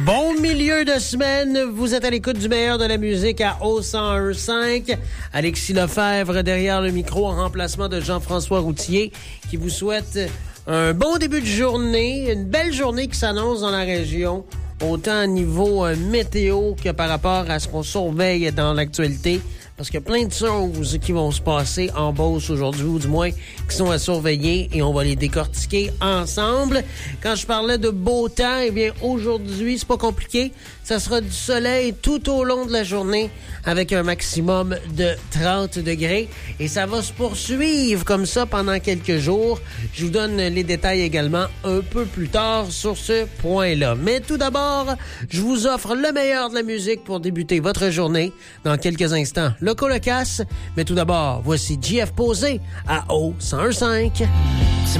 Bon milieu de semaine, vous êtes à l'écoute du meilleur de la musique à O101.5. Alexis Lefebvre derrière le micro en remplacement de Jean-François Routier qui vous souhaite un bon début de journée, une belle journée qui s'annonce dans la région, autant au niveau météo que par rapport à ce qu'on surveille dans l'actualité. Parce qu'il y a plein de choses qui vont se passer en Beauce aujourd'hui, ou du moins qui sont à surveiller, et on va les décortiquer ensemble. Quand je parlais de beau temps, eh bien aujourd'hui, c'est pas compliqué. Ça sera du soleil tout au long de la journée avec un maximum de 30 degrés. Et ça va se poursuivre comme ça pendant quelques jours. Je vous donne les détails également un peu plus tard sur ce point-là. Mais tout d'abord, je vous offre le meilleur de la musique pour débuter votre journée dans quelques instants. Le Colocasse, mais tout d'abord, voici JF Posé à O101.5.